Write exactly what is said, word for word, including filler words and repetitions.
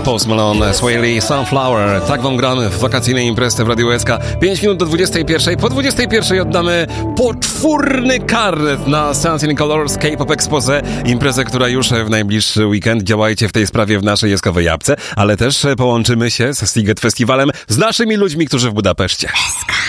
Post Malone, Sway Lee, Sunflower. Tak wam gramy w wakacyjnej imprezie w Radiu S K. pięć minut do dwudziestej pierwszej. Po dwudziestej pierwszej oddamy poczwórny karnet na Sounds in Colors K-pop Expose. Imprezę, która już w najbliższy weekend. Działajcie w tej sprawie w naszej jeskowej apce, ale też połączymy się z Sziget Festiwalem z naszymi ludźmi, którzy w Budapeszcie.